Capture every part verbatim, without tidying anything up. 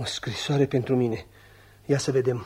O scrisoare pentru mine. Ia să vedem.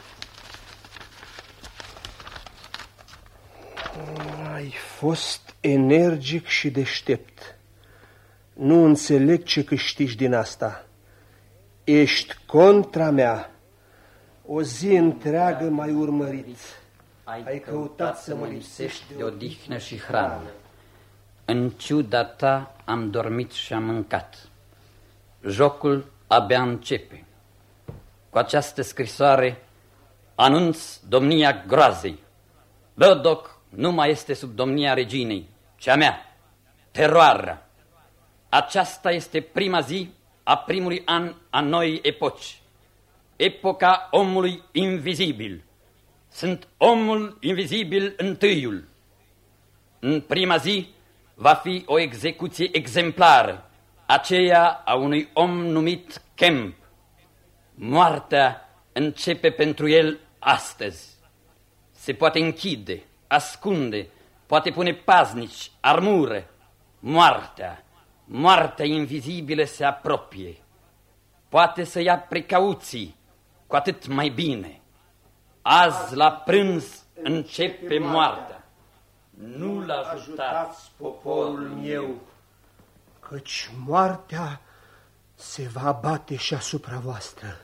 Ai fost energic și deștept. Nu înțeleg ce câștigi din asta. Ești contra mea. O zi întreagă m-ai urmărit. Ai, ai căutat să mă lipsești de odihnă și hrană. În ciuda ta am dormit și am mâncat. Jocul abia începe. Cu această scrisoare anunț domnia groazei. Burdock nu mai este sub domnia reginei, ci a mea, teroarea. Aceasta este prima zi a primului an a noii epoci, epoca omului invizibil. Sunt omul invizibil întâiul. În prima zi va fi o execuție exemplară, aceea a unui om numit Kemp. Moartea începe pentru el astăzi. Se poate închide, ascunde, poate pune paznici, armură. Moartea, moartea invizibilă se apropie. Poate să ia precauții, cu atât mai bine. Azi la prânz începe moartea. Nu-l ajutați, poporul meu, căci moartea se va abate și asupra voastră.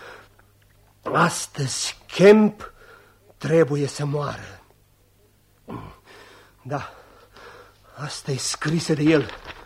Astăzi Kemp trebuie să moară. Da, asta e scrisă de el.